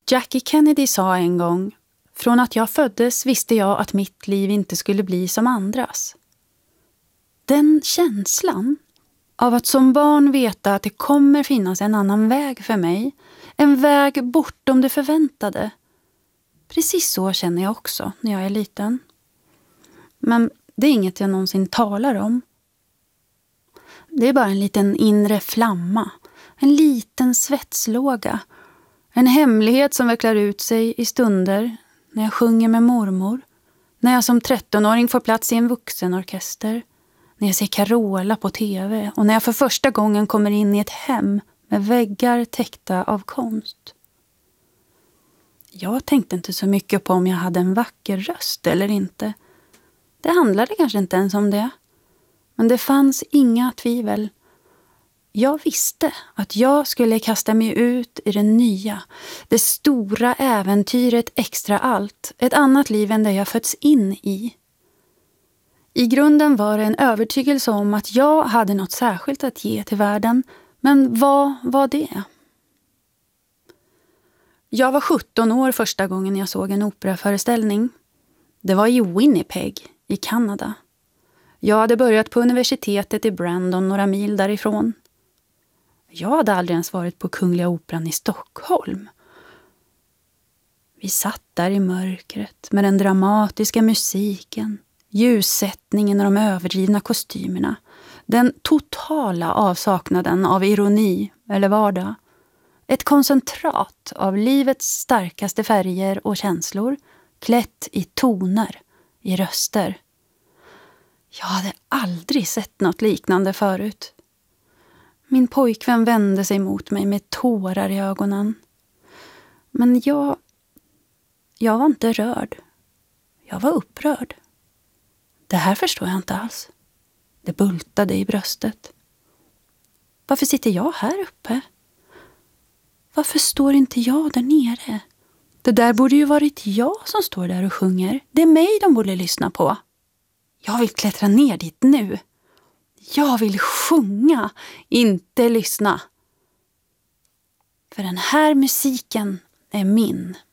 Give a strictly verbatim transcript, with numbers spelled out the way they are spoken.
Jackie Kennedy sa en gång: från att jag föddes visste jag att mitt liv inte skulle bli som andras. Den känslan av att som barn veta att det kommer finnas en annan väg för mig, en väg bortom det förväntade. Precis så känner jag också när jag är liten. Men det är inget jag någonsin talar om. Det är bara en liten inre flamma, en liten svetslåga. En hemlighet som vecklar ut sig i stunder när jag sjunger med mormor. När jag som trettonåring får plats i en vuxenorkester. När jag ser Carola på tv och när jag för första gången kommer in i ett hem med väggar täckta av konst. Jag tänkte inte så mycket på om jag hade en vacker röst eller inte. Det handlade kanske inte ens om det. Men det fanns inga tvivel. Jag visste att jag skulle kasta mig ut i det nya, det stora äventyret extra allt, ett annat liv än det jag fötts in i. I grunden var det en övertygelse om att jag hade något särskilt att ge till världen, men vad var det? Jag var sjutton år första gången jag såg en operaföreställning. Det var i Winnipeg, i Kanada. Jag hade börjat på universitetet i Brandon några mil därifrån. Jag hade aldrig ens varit på Kungliga Operan i Stockholm. Vi satt där i mörkret med den dramatiska musiken, ljussättningen och de överdrivna kostymerna. Den totala avsaknaden av ironi eller vardag. Ett koncentrat av livets starkaste färger och känslor, klätt i toner, i röster. Jag hade aldrig sett något liknande förut. Min pojkvän vände sig mot mig med tårar i ögonen. Men jag... Jag var inte rörd. Jag var upprörd. Det här förstår jag inte alls. Det bultade i bröstet. Varför sitter jag här uppe? Varför står inte jag där nere? Det där borde ju varit jag som står där och sjunger. Det är mig de borde lyssna på. Jag vill klättra ner dit nu. Jag vill sjunga, inte lyssna. För den här musiken är min.